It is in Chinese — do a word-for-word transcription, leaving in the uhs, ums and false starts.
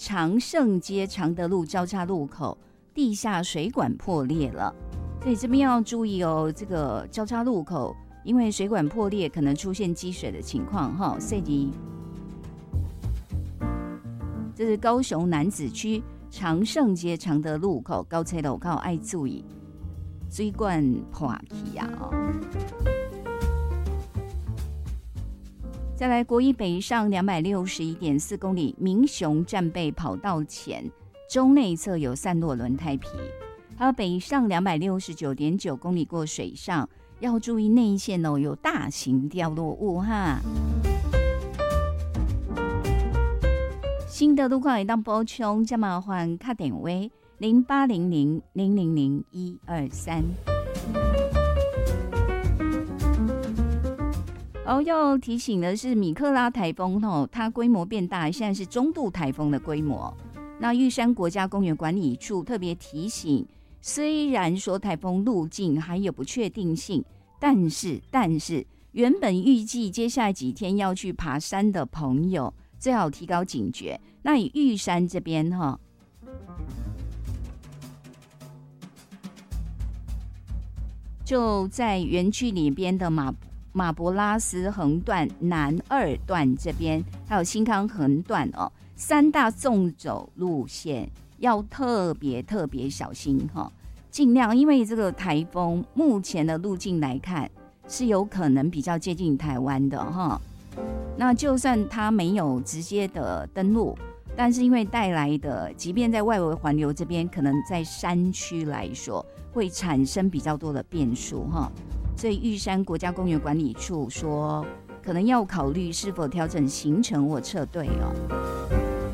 长盛街常德路交叉路口地下水管破裂了，所以这边要注意哦，这个交叉路口因为水管破裂可能出现积水的情况哈，所以这是高雄楠梓区长盛街常德路口高车路口要注意水管破去啊哦。再来，国一北上两百六十一点四公里民雄战备跑道前中内侧有散落轮胎皮，还有北上两百六十九点九公里过水上，要注意内线哦，有大型掉落物哈。新的路况也当补充，再麻烦打电话零八零零零零零一二三。哦，要提醒的是，米克拉台风哦，它规模变大，现在是中度台风的规模。那玉山国家公园管理处特别提醒，虽然说台风路径还有不确定性，但是但是原本预计接下来几天要去爬山的朋友，最好提高警觉。那以玉山这边哈，就在园区里边的马马博拉斯横段、南二段这边，还有新康横段哦，三大纵走路线要特别特别小心哈，尽量因为这个台风目前的路径来看是有可能比较接近台湾的哈。那就算它没有直接的登陆，但是因为带来的，即便在外围环流这边，可能在山区来说会产生比较多的变数哈。所以玉山国家公园管理处说，可能要考虑是否调整行程或撤队哦。